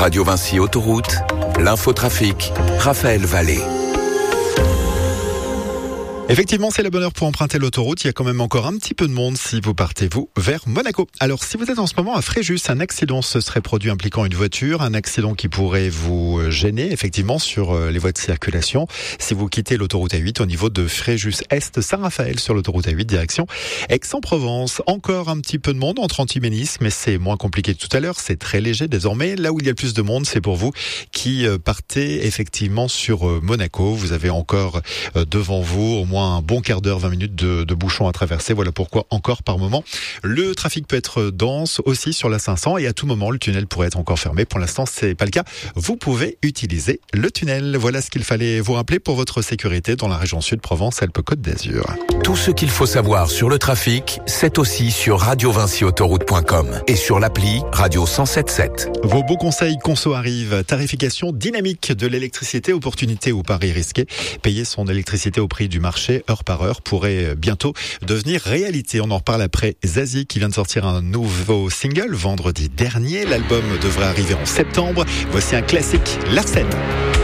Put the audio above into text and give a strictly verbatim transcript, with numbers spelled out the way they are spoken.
Radio Vinci Autoroute, l'infotrafic, Raphaël Vallée. Effectivement, c'est la bonne heure pour emprunter l'autoroute. Il y a quand même encore un petit peu de monde si vous partez, vous, vers Monaco. Alors, si vous êtes en ce moment à Fréjus, un accident se serait produit impliquant une voiture, un accident qui pourrait vous gêner, effectivement, sur les voies de circulation. Si vous quittez l'autoroute A huit au niveau de Fréjus-Est, Saint-Raphaël sur l'autoroute A huit, direction Aix-en-Provence. Encore un petit peu de monde entre Antiménis, mais c'est moins compliqué que tout à l'heure. C'est très léger désormais. Là où il y a le plus de monde, c'est pour vous qui partez effectivement sur Monaco. Vous avez encore devant vous au moins un bon quart d'heure, vingt minutes de, de bouchons à traverser. Voilà pourquoi encore par moment le trafic peut être dense aussi sur la cinq cents et à tout moment le tunnel pourrait être encore fermé. Pour l'instant c'est pas le cas. Vous pouvez utiliser le tunnel. Voilà ce qu'il fallait vous rappeler pour votre sécurité dans la région sud Provence-Alpes-Côte d'Azur. Tout ce qu'il faut savoir sur le trafic, c'est aussi sur radio vinci autoroute point com et sur l'appli Radio cent sept sept. Vos beaux conseils conso arrivent. Tarification dynamique de l'électricité, opportunité ou pari risqué. Payer son électricité au prix du marché heure par heure pourrait bientôt devenir réalité. On en reparle après Zazie qui vient de sortir un nouveau single vendredi dernier. L'album devrait arriver en septembre. Voici un classique, Larsen.